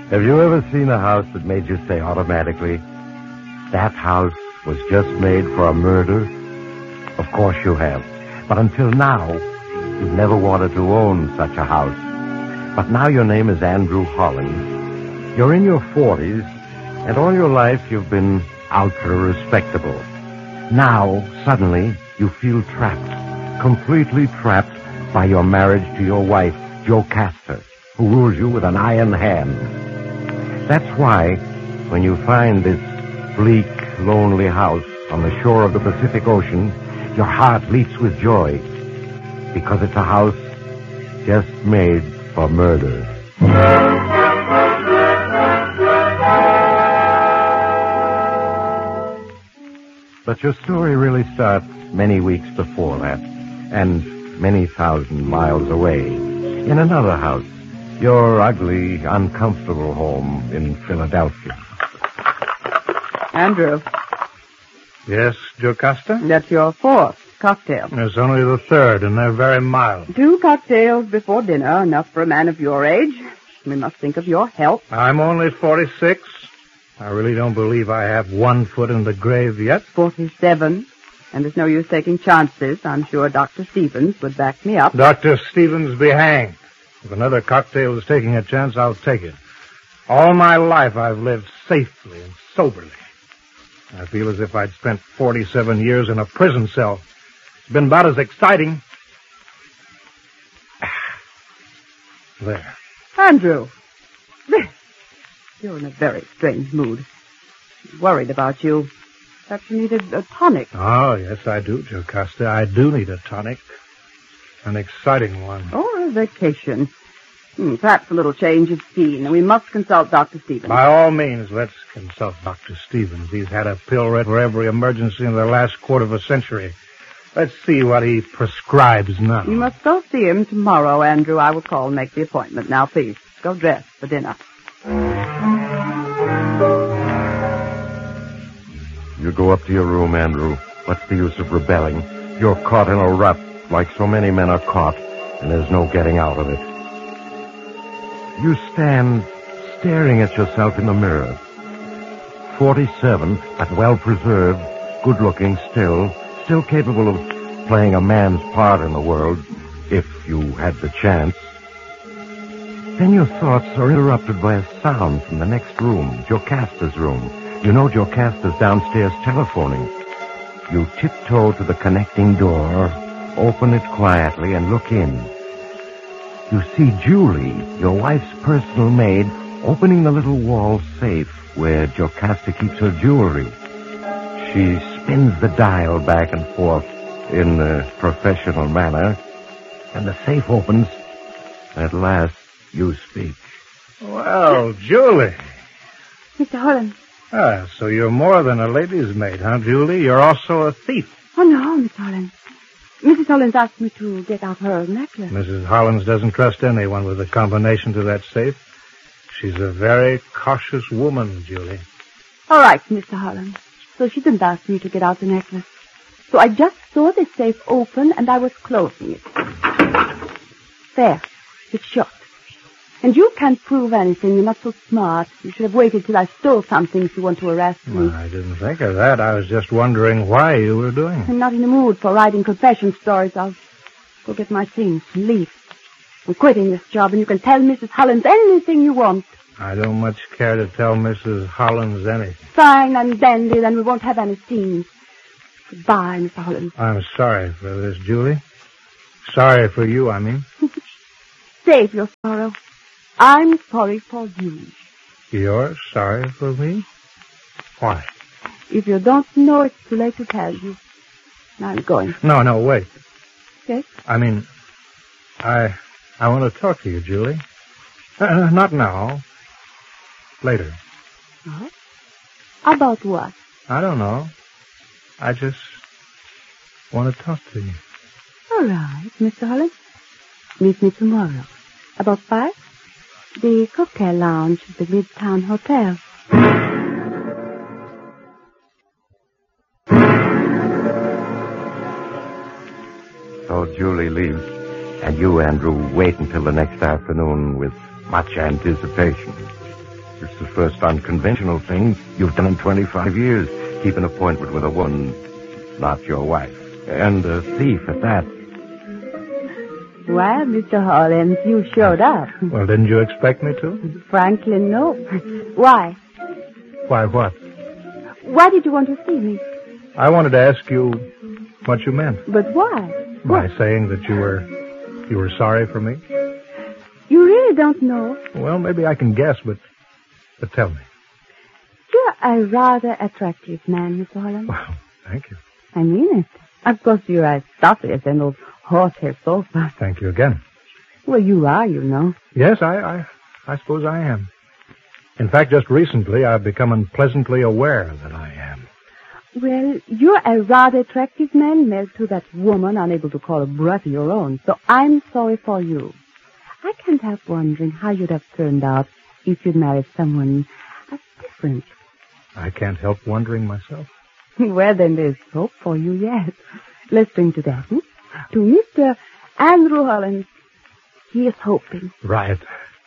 Have you ever seen a house that made you say automatically, that house was just made for a murder? Of course you have. But until now, you've never wanted to own such a house. But now your name is Andrew Hollins. You're in your 40s, and all your life you've been ultra-respectable. Now, suddenly, you feel trapped, completely trapped by your marriage to your wife, Jocasta, who rules you with an iron hand. That's why, when you find this bleak, lonely house on the shore of the Pacific Ocean, your heart leaps with joy, because it's a house just made for murder. But your story really starts many weeks before that, and many thousand miles away, in another house, your ugly, uncomfortable home in Philadelphia. Andrew. Yes, Jocasta? That's your fourth cocktail. It's only the third, and they're very mild. 2 cocktails before dinner, enough for a man of your age. We must think of your health. I'm only 46. I really don't believe I have 1 foot in the grave yet. 47. And there's no use taking chances. I'm sure Dr. Stevens would back me up. Dr. Stevens be hanged. If another cocktail is taking a chance, I'll take it. All my life I've lived safely and soberly. I feel as if I'd spent 47 years in a prison cell. It's been about as exciting. There. Andrew. You're in a very strange mood. I'm worried about you. Perhaps you needed a tonic. Oh, yes, I do, Jocasta. I do need a tonic. An exciting one. Or a vacation. Perhaps a little change of scene. We must consult Dr. Stevens. By all means, let's consult Dr. Stevens. He's had a pill read for every emergency in the last quarter of a century. Let's see what he prescribes now. You must go see him tomorrow, Andrew. I will call and make the appointment. Now, please, go dress for dinner. You go up to your room, Andrew. What's the use of rebelling? You're caught in a rut, like so many men are caught, and there's no getting out of it. You stand staring at yourself in the mirror. 47, but well-preserved, good-looking still capable of playing a man's part in the world, if you had the chance. Then your thoughts are interrupted by a sound from the next room, Jocasta's room. You know Jocasta's downstairs telephoning. You tiptoe to the connecting door, open it quietly, and look in. You see Julie, your wife's personal maid, opening the little wall safe where Jocasta keeps her jewelry. She spins the dial back and forth in a professional manner, and the safe opens. At last, you speak. Well, Julie. Mr. Holland. Ah, so you're more than a lady's maid, huh, Julie? You're also a thief. Oh, no, Mr. Holland. Mrs. Hollins asked me to get out her necklace. Mrs. Hollins doesn't trust anyone with a combination to that safe. She's a very cautious woman, Julie. All right, Mr. Holland. So she didn't ask me to get out the necklace. So I just saw the safe open, and I was closing it. There. It's shut. And you can't prove anything. You're not so smart. You should have waited till I stole something if you want to arrest me. Well, I didn't think of that. I was just wondering why you were doing it. I'm not in the mood for writing confession stories. I'll go get my things and leave. I'm quitting this job, and you can tell Mrs. Hollins anything you want. I don't much care to tell Mrs. Hollins anything. Fine and dandy, then we won't have any scenes. Goodbye, Mr. Hollins. I'm sorry for this, Julie. Sorry for you, I mean. Save your sorrow. I'm sorry for you. You're sorry for me? Why? If you don't know, it's too late to tell you. Now I'm going. No, wait. Yes? I mean, I want to talk to you, Julie. Not now. Later. Oh? About what? I don't know. I just want to talk to you. All right, Mr. Hollins. Meet me tomorrow. About 5? The cocktail lounge at the Midtown Hotel. So Julie leaves, and you, Andrew, wait until the next afternoon with much anticipation. first unconventional thing you've done in 25 years. Keep an appointment with a woman, not your wife. And a thief at that. Well, Mr. Hollins, you showed up. Well, didn't you expect me to? Frankly, no. Why? Why, what? Why did you want to see me? I wanted to ask you what you meant. But why? By saying that you were sorry for me? You really don't know? Well, maybe I can guess, but tell me. You're a rather attractive man, Mr. Hollins. Well, thank you. I mean it. Of course, you're as stuffy as an old horsehair sofa. Thank you again. Well, you are, you know. Yes, I suppose I am. In fact, just recently, I've become unpleasantly aware that I am. Well, you're a rather attractive man married to that woman unable to call a breath your own, so I'm sorry for you. I can't help wondering how you'd have turned out if you'd married someone as different. I can't help wondering myself. Well, then there's hope for you yet. Let's drink to that, To Mr. Andrew Hollins. He is hoping. Right.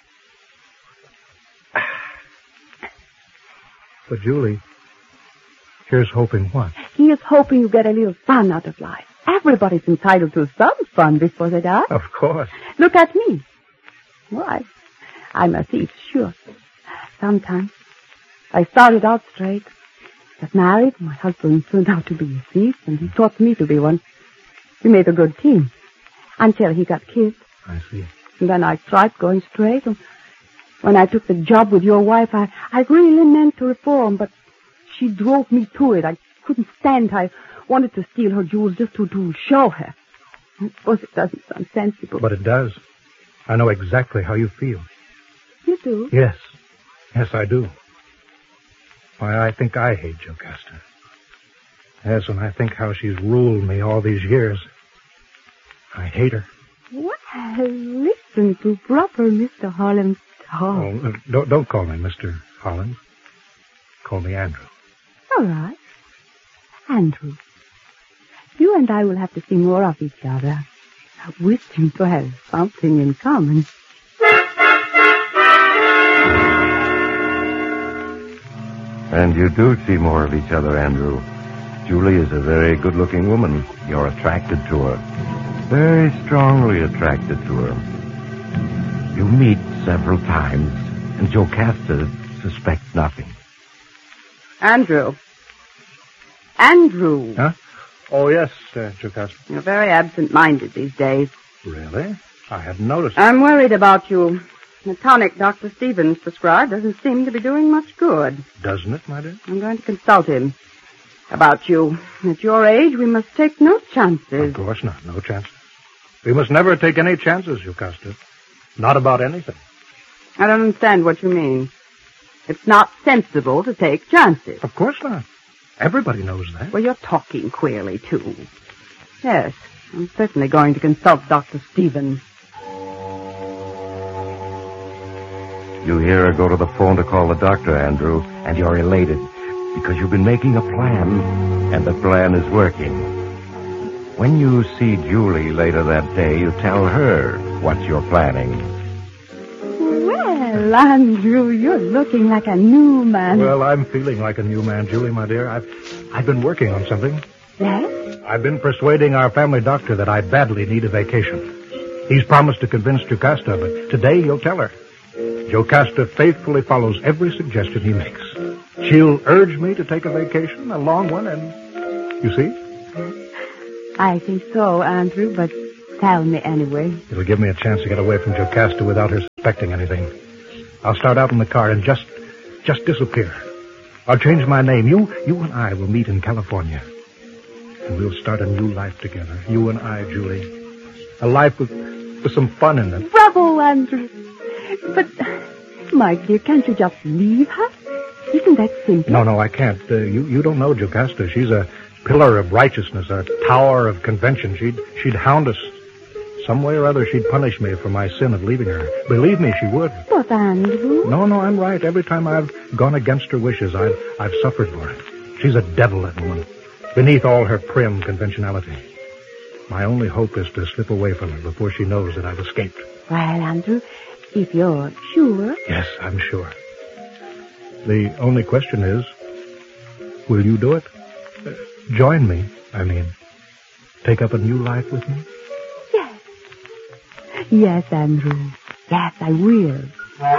But, Julie, here's hoping what? He is hoping you get a little fun out of life. Everybody's entitled to some fun before they die. Of course. Look at me. Why, I'm a thief, sure. Sometimes. I started out straight. Got married. My husband turned out to be a thief, and he taught me to be one. We made a good team. Until he got killed. I see. And then I tried going straight. And when I took the job with your wife, I really meant to reform, but she drove me to it. I couldn't stand her. I wanted to steal her jewels just to show her. Of course, it doesn't sound sensible. But it does. I know exactly how you feel. You do? Yes. Yes, I do. Why, I think I hate Jocasta. Yes, when I think how she's ruled me all these years, I hate her. Well, listen to proper Mr. Hollins talk. Oh, don't call me Mr. Hollins. Call me Andrew. All right. Andrew, you and I will have to see more of each other. We seem to have something in common. And you do see more of each other, Andrew. Julie is a very good-looking woman. You're attracted to her. Very strongly attracted to her. You meet several times, and Jocasta suspects nothing. Andrew. Andrew. Huh? Oh, yes, Jocasta. You're very absent-minded these days. Really? I hadn't noticed. I'm worried about you. The tonic Dr. Stevens prescribed doesn't seem to be doing much good. Doesn't it, my dear? I'm going to consult him about you. At your age, we must take no chances. Of course not. No chances. We must never take any chances, Jocasta. Not about anything. I don't understand what you mean. It's not sensible to take chances. Of course not. Everybody knows that. Well, you're talking queerly, too. Yes, I'm certainly going to consult Dr. Stevens. You hear her go to the phone to call the doctor, Andrew, and you're elated because you've been making a plan, and the plan is working. When you see Julie later that day, you tell her what you're planning. Well, Andrew, you're looking like a new man. Well, I'm feeling like a new man, Julie, my dear. I've been working on something. Yes? I've been persuading our family doctor that I badly need a vacation. He's promised to convince Jocasta, but today he'll tell her. Jocasta faithfully follows every suggestion he makes. She'll urge me to take a vacation, a long one, and you see? I think so, Andrew, but tell me anyway. It'll give me a chance to get away from Jocasta without her suspecting anything. I'll start out in the car and just disappear. I'll change my name. You and I will meet in California. And we'll start a new life together. You and I, Julie. A life with some fun in it. Bravo, Andrew. But, my dear, can't you just leave her? Isn't that simple? No, I can't. You don't know Jocasta. She's a pillar of righteousness, a tower of convention. She'd hound us. Some way or other, she'd punish me for my sin of leaving her. Believe me, she would. But, Andrew... No, I'm right. Every time I've gone against her wishes, I've suffered for it. She's a devil, that woman, beneath all her prim conventionality. My only hope is to slip away from her before she knows that I've escaped. Well, Andrew, if you're sure... Yes, I'm sure. The only question is, will you do it? Join me, I mean. Take up a new life with me? Yes. Yes, Andrew. Yes, I will.